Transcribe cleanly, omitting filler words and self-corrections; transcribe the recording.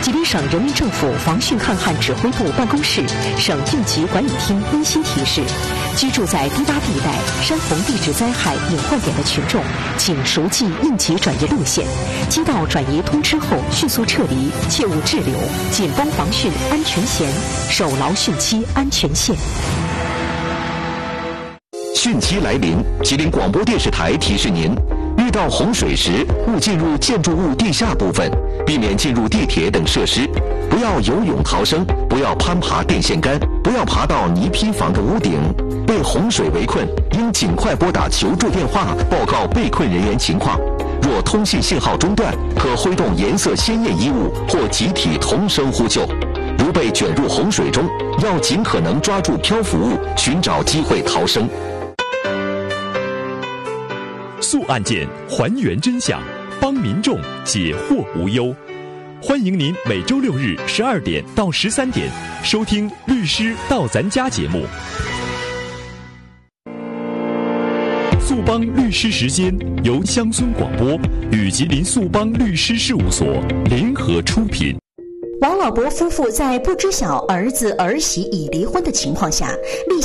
吉林省人民政府防汛抗旱指挥部办公室、省应急管理厅温馨提示：居住在低洼地带、山洪地质灾害隐患点的群众，请熟记应急转移路线，接到转移通知后迅速撤离，切勿滞留，紧绷防汛安全弦，守牢汛期安全线。 汛期来临，吉林广播电视台提示您：遇到洪水时，勿进入建筑物地下部分，避免进入地铁等设施，不要游泳逃生，不要攀爬电线杆，不要爬到泥坯房的屋顶。被洪水围困，应尽快拨打求助电话，报告被困人员情况。若通信信号中断，可挥动颜色鲜艳衣物或集体同声呼救。如被卷入洪水中，要尽可能抓住漂浮物，寻找机会逃生。 速案件，还原真相，帮民众解惑无忧。欢迎您每周六日12点到13点收听《律师到咱家》节目。速帮律师时间由乡村广播与吉林速帮律师事务所联合出品。 王老伯夫妇在不知晓儿子儿媳已离婚的情况下，